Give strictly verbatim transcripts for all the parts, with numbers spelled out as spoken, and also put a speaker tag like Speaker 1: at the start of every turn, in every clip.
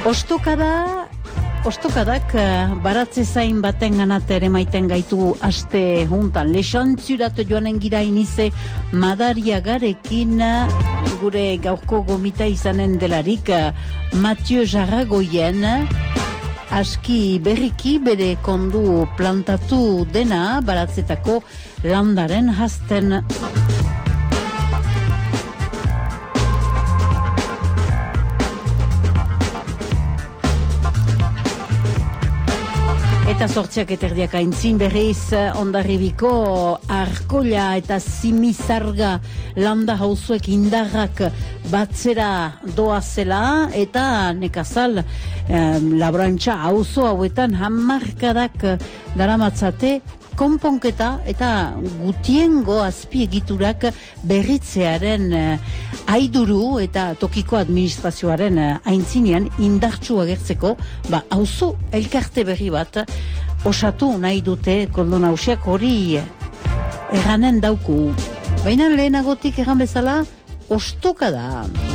Speaker 1: Ostokada, ostokadak baratze zain baten ganat ere maiten gaitu aste juntan. Lexantzurat joanen gira inize Madariagarekin gure gaurko gomita izanen delarik Mathieu Jarragoien aski berriki bere kondu plantatu dena baratzetako landaren hasten. Eta sortziak eterdiak aintzin berriz Hondarribiko Arkola eta Simizarga landa hauzuek indarrak batzera doazela eta nekazal eh, laborantza hauzo hauetan hamarkadak daramatzate konponketa eta gutiengo azpiegiturak berritzearen eh, aiduru eta tokiko administrazioaren eh, aintzinean indartsu agertzeko, ba, auzo elkarte berri bat osatu nahi dute koldo nausiak hori erranen dauku. Baina lehenagotik erran bezala, ostoka da.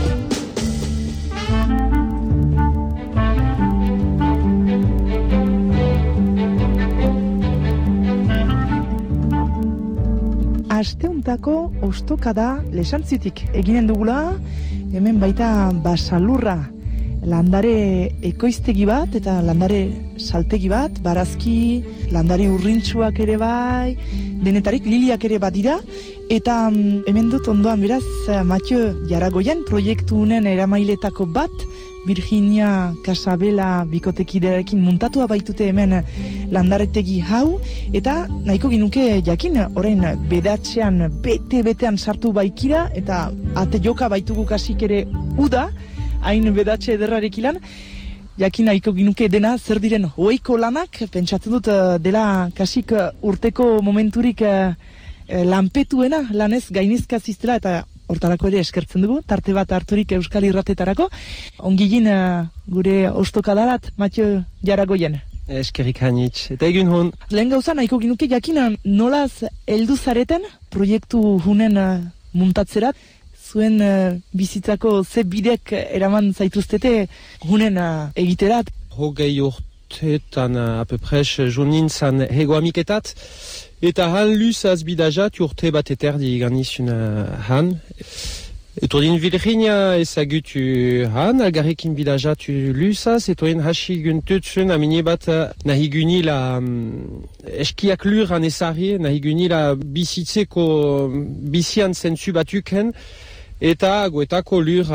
Speaker 2: Asteuntako ostokada Lexantzutik eginen dugula, hemen baita basalurra landare ekoiztegi bat eta landare saltegi bat, barazki, landare urrintsuak ere bai, denetarik liliak ere bat dira, eta um, hemen dut ondoan beraz Mathieu Jarragoien proiektu unen eramailetako bat, Virginia Casabela bikotekidearekin muntatua baitute hemen landaretegi hau, eta nahiko ginuke jakin, orain bedatzean, bete-betean sartu baikira, eta ate joka baitugu kasik ere uda, hain bedatze ederrarekilan, jakin nahiko ginuke dena zer diren hoiko lanak, pentsatzen dut dela kasik urteko momenturik lanpetuena, lanez gainezka ziztela, eta hortarako ere eskertzen dugu, tarte bat harturik Euskal Irratetarako. Ongigin uh, gure ostokadarat, Mathieu Jarragoien.
Speaker 3: Eskerrik hanitz, eta egun hon.
Speaker 2: Lehen gauza nahiko ginuke jakinan nolaz heldu zareten proiektu hunen uh, muntatzerat, zuen uh, bizitzako ze bidek eraman zaituztete hunen uh, egiterat.
Speaker 3: Hogei urteetan uh, apepres joan nintzan hego amiketat, eta han luzaz bidajat urte bat eterdi ganizun han. Etordin Virginia ezagutu han, algarrekin bidajatu luzaz, etordin hasi guntutzen amine bat nahi gunila um, eskiak lur han ezari, nahi gunila bizitzeko bizian zentzu batuken, eta goetako lur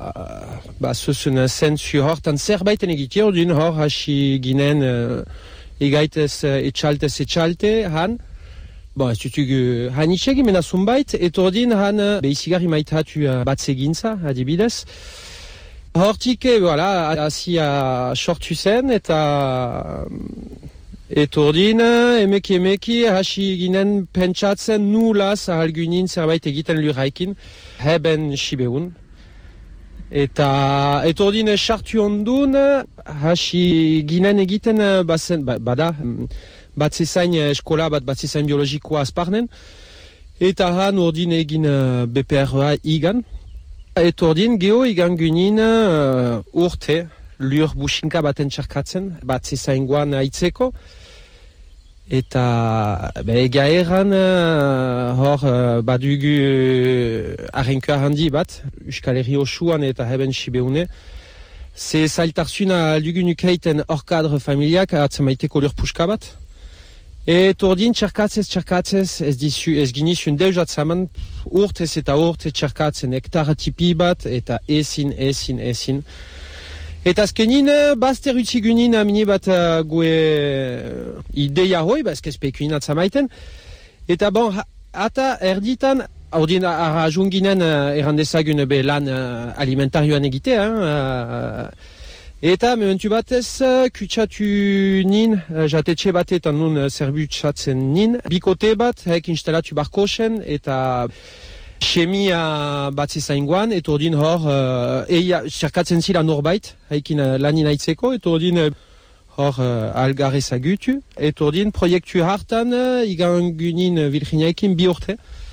Speaker 3: ba, zuzen zentzu hortan zerbaiten egitea, ordin hor hasi ginen uh, egaitez etxaltez etxalte han. Bon, ez dutuk uh, han itxegi mena zunbait, etordin han uh, behizigarri maitatu uh, batzegintza, adibidez. Hortik, voilà, hasia sortu zen, eta etordin, emeki emeki, hasi ginen pentsatzen nulaz ahalgunin zerbait egiten lurraikin, heben sibeun. Eta etordin sartu ondun, hasi ginen egiten uh, bazen, ba, bada, batzezain eskola bat batzezain biologikoa azparnen, eta han ordin egin uh, B P R A igan. Eta ordin geho igan gunin uh, urte lur businka baten txarkatzen, batzezain guan aitzeko. Eta ega erran uh, hor uh, badugu uh, arrenka handi bat, Euskal Herri osuan eta heben sibeune. Ze zailtarzuna aldugun ukeiten orkadre familiak atzemaiteko lur puska bat. Et ordin txarkatzez, txarkatzez, ez, dizu, ez ginizun deuzat zaman, urtez eta urte txarkatzen hektara tipi bat, eta ezin, ezin, ezin. Eta azkenin, bazter utzigunin amine bat uh, gue uh, ideia hoi, bazke spekuin atzamaiten. Eta bon, ata erditan, ordin arrajunginen uh, errandezagun be lan uh, alimentarioan egite, hein, uh, eta mementu batez, kutsatu nin, jatetxe batetan nun zerbutsatzen nin, bikote bat, hek instalatu barkosen, eta chemia batzezaingoan, eta ordin hor, uh, eia, zerkatzen zila norbait, hekin lanin aitzeko, eta ordin hor uh, algar ezagutu, eta ordin proiektu hartan, uh, igan gunin Virginiaekin bi urte,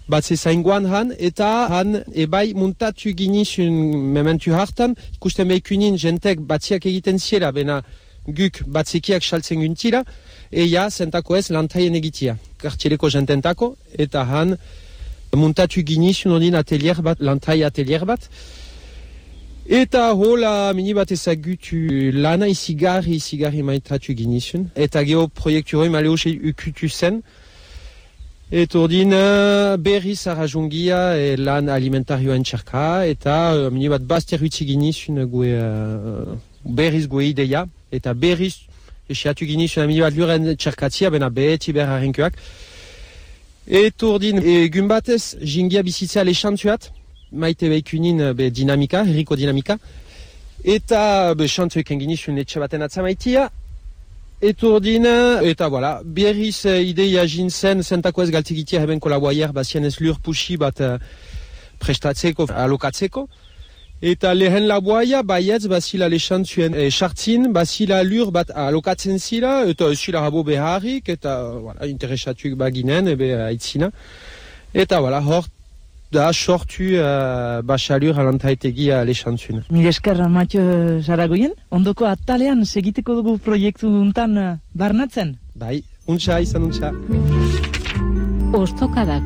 Speaker 3: batze zaingoan han, eta han ebai muntatu ginizun mementu hartan, ikusten behikunin jentek batziak egiten ziela, bena guk batzekiak saltzen guntila, eia zentako ez lantaien egitia, kartxeleko jententako, eta han muntatu ginizun odin atelier bat, lantai atelier bat, eta hola mini bat ezagutu lana izigarri, izigarri maitatu ginizun, eta geho proiektu hori male hoxe ukutu zen, eta ordin berriz arrazungia e, lan alimentarioen txarka, eta uh, mini bat bazter utzi ginizun gue, uh, berriz gue ideia, eta berriz esiatu ginizun mini bat luren txarkatzia, bena beti berharenkoak. Eta ordin egun batez jingia bizitzea lexantzuat, maite behikunin be dinamika, herriko dinamika, eta be xantzueken ginizun etxe baten atzamaitia, eta ordin, eta voilà, berriz ideia jintzen, zentako ez galtigitia heben kolaboaier, bazien ez lur puxi bat uh, prestatzeko, alokatzeko, eta lehen laboaia, baietz, bazila lexantzuen sartzin, e, bazila lur bat alokatzen zila, eta zila rabo beharrik, eta voilà, interesatuik baginen, ebe aitzina, eta voilà, hor, da sortu uh, basalur alantaitegi lexantzuen.
Speaker 2: Mil esker, Matio Zaragoien, ondoko atalean segiteko dugu proiektu untan uh, barnatzen?
Speaker 3: Bai, untxa, izan untxa.
Speaker 1: Ostokadak.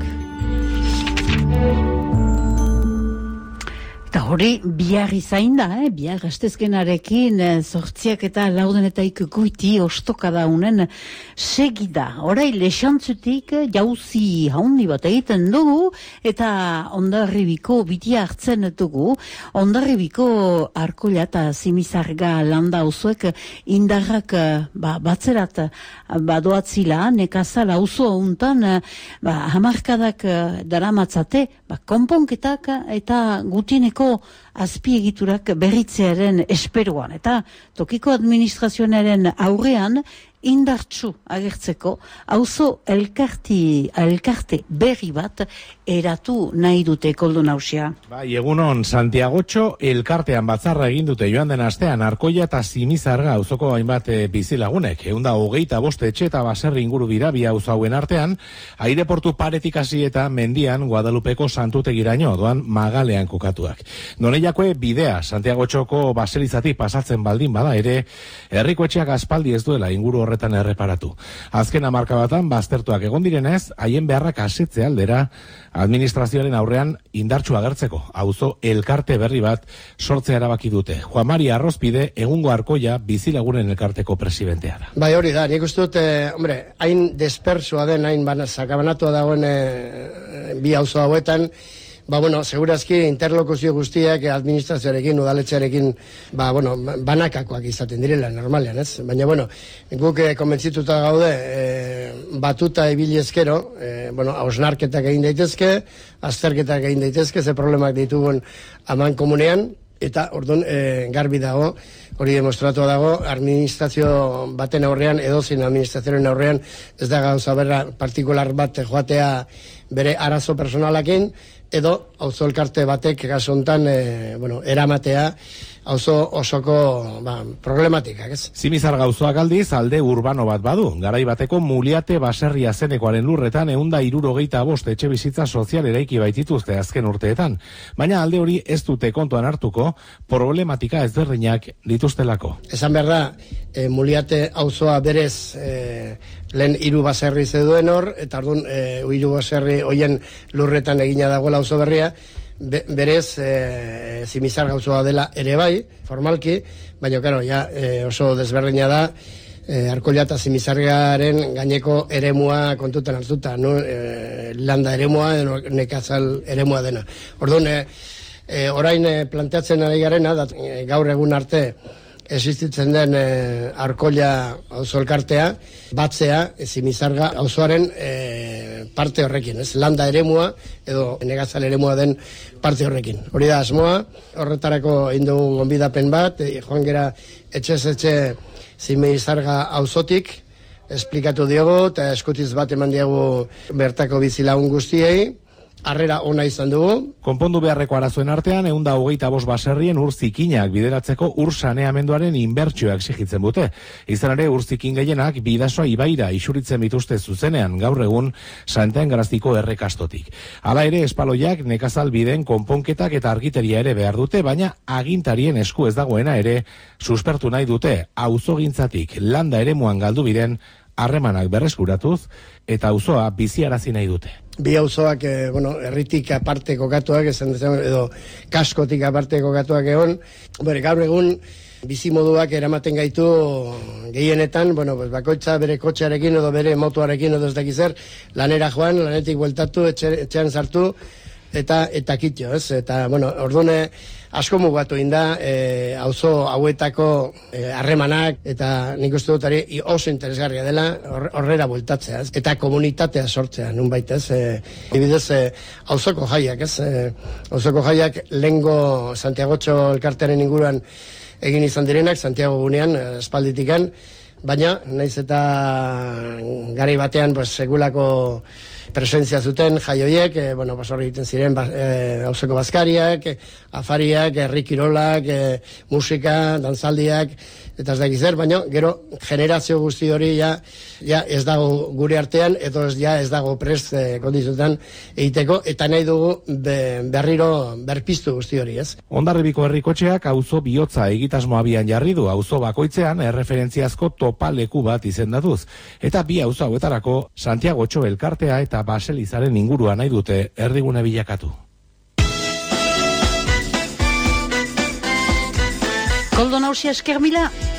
Speaker 1: Eta hori, bihar izain da, eh? Bihar gaztezkenarekin zortziak eta lauden eta ikuiti ostokada unen segida. Horai, lexantzutik jauzi haundi bat egiten dugu, eta Hondarribiko bitia hartzen dugu. Hondarribiko Arkola eta Zimizarga landa auzoek indarrak ba, batzerat badoatzila, nekazal auzo untan ba, hamarkadak daramatzate, ba, konponketak eta gutineko azpiegiturak berritzearen esperoan. Eta tokiko administrazionaren aurrean indartsu agertzeko auzo elkarti, elkarte berri bat eratu nahi dute koldo nausia.
Speaker 4: Bai, egunon, Santiagotxo elkartean batzarra egin dute joan den astean Arkoia eta Zimizarga auzoko hainbat e, bizilagunek. Eunda hogeita boste etxe eta baserri inguru dira bi auzo hauen artean, aireportu paretik hasi eta mendian Guadalupeko santutegiraino doan magalean kokatuak. Doneiakoe bidea Santiagotxoko baserizatik pasatzen baldin bada ere, herriko etxeak aspaldi ez duela inguru horretan erreparatu. Azken hamarka batan baztertuak egon direnez, haien beharrak asetze aldera administrazioaren aurrean indartsu agertzeko auzo elkarte berri bat sortzea erabaki dute. Juan Mari Arrozpide egungo Arkoia bizilagunen elkarteko presidentea da.
Speaker 5: Bai, hori da, nik uste dut, eh, hombre, hain dispersoa den, hain sakabanatua dagoen eh, bi auzo hauetan, ba, bueno, segurazki interlokuzio guztiak administrazioarekin, udaletxearekin, ba, bueno, banakakoak izaten direla, normalean, ez? Baina, bueno, guk eh, konbentzituta gaude, eh, batuta ibili ezkero, eh, bueno, hausnarketak egin daitezke, azterketak egin daitezke, ze problemak ditugun aman komunean, eta orduan e, garbi dago, hori demostratu dago, administrazio baten aurrean, edozin administrazioaren aurrean, ez da gauza berra partikular bat joatea bere arazo personalakin, edo auzo elkarte batek kasu hontan e, bueno, eramatea auzo osoko ba, problematikak, ez?
Speaker 4: Zimizarga auzoak aldiz alde urbano bat badu. Garai bateko Muliate baserria zenekoaren lurretan ehunda hirurogeita bost etxe bizitza sozial eraiki baitituzte azken urteetan. Baina alde hori ez dute kontuan hartuko problematika ezberdinak dituztelako.
Speaker 5: Esan behar da, e, Muliate auzoa berez e, lehen hiru baserri zeduen hor, eta orduan e, hiru baserri hoien lurretan egina dagoela auzo berria, Be, berez e, Zimizarga auzoa dela ere bai, formalki, baina karo, ja, e, oso desberdina da e, Arkola eta Zimizargaren gaineko eremua kontutan hartuta, no? E, landa eremua, nekazal eremua dena. Orduan, e, e, orain e, planteatzen ari garena, da, e, gaur egun arte existitzen den e, Arkola auzo elkartea, batzea Zimizarga auzoaren e, parte horrekin, ez? Landa eremua edo negazal eremua den parte horrekin. Hori da asmoa, horretarako egin dugu gonbidapen bat, e, joan gera etxez etxe Zimizarga auzotik, esplikatu diogu eta eskutiz bat eman diegu bertako bizilagun guztiei, harrera ona izan dugu.
Speaker 4: Konpondu beharreko arazoen artean, ehun eta hogeita bost baserrien ur zikinak bideratzeko ur saneamenduaren inbertsioa exigitzen dute. Izan ere, ur zikin gehienak bidasoa ibaira isuritzen bituzte zuzenean gaur egun Santen Garaztiko errekastotik. Hala ere, espaloiak nekazal bideen konponketak eta argiteria ere behar dute, baina agintarien esku ez dagoena ere suspertu nahi dute auzogintzatik landa eremuan galdu biren harremanak berreskuratuz eta auzoa biziarazi nahi dute.
Speaker 5: Bi auzoak, eh, bueno, herritik aparte kokatuak, esan dezagun, edo kaskotik aparte kokatuak egon, bere, gaur egun bizimoduak eramaten gaitu gehienetan, bueno, pues bakoitza bere kotxearekin edo bere motoarekin edo ez dakizer, lanera joan, lanetik bueltatu, etxe, etxean sartu, eta eta kitxo, ez? Eta, bueno, ordune asko mugatu inda, e, auzo hauetako harremanak, e, eta nik uste dut ari oso interesgarria dela horrera bueltatzea, ez? Eta komunitatea sortzea, nun baita, ez? E, Ibidez, e, auzoko jaiak, ez? E, auzoko jaiak lehengo Santiagotxo elkartearen inguruan egin izan direnak, Santiago gunean, espalditikan, baina, naiz eta garai batean, pues, segulako presentzia zuten jaioiek, e, bueno, basorri egiten ziren ba, e, auzoko bazkariak, e, afariak, herri kirolak, e, musika, dantzaldiak, eta ez dakiz zer, baina gero generazio guzti hori ja, ja ez dago gure artean, edo ez, ja ez dago prest e, kondizutan egiteko, eta nahi dugu be, berriro berpiztu guzti hori, ez?
Speaker 4: Hondarribiko herrikotxeak auzo bihotza egitasmo abian jarri du, auzo bakoitzean erreferentziazko topaleku bat izendatuz, eta bi auzo hauetarako Santiagotxo elkartea eta Baselizaren ingurua nahi dute erdigune bilakatu.
Speaker 1: Koldo Nausia esker mila.